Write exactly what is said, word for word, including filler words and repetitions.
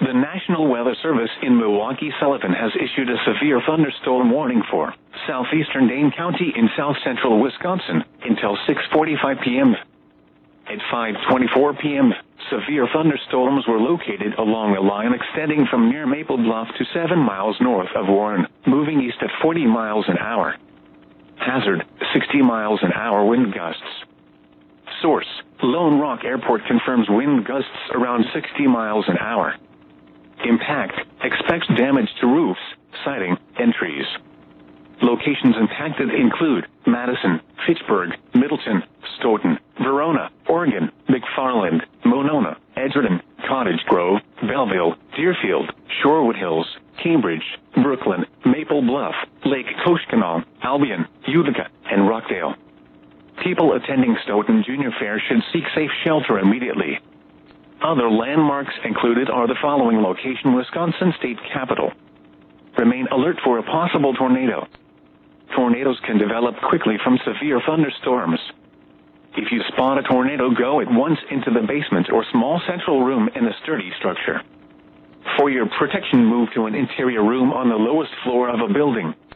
The National Weather Service in Milwaukee-Sullivan has issued a severe thunderstorm warning for southeastern Dane County in south-central Wisconsin until six forty-five p.m. At five twenty-four p.m., severe thunderstorms were located along a line extending from near Maple Bluff to seven miles north of Warren, moving east at forty miles an hour. Hazard, sixty miles an hour wind gusts. Source, Lone Rock Airport confirms wind gusts around sixty miles an hour. Impact, expects damage to roofs, siding, and trees. Locations impacted include Madison, Fitchburg, Middleton, Stoughton, Verona, Oregon, McFarland, Monona, Edgerton, Cottage Grove, Belleville, Deerfield, Shorewood Hills, Cambridge, Brooklyn, Maple Bluff, Lake Koshkonong, Albion, Utica, and Rockdale. People attending Stoughton Junior Fair should seek safe shelter immediately. Other landmarks included are the following location: Wisconsin State Capitol. Remain alert for a possible tornado. Tornadoes can develop quickly from severe thunderstorms. If you spot a tornado, go at once into the basement or small central room in a sturdy structure. For your protection, move to an interior room on the lowest floor of a building.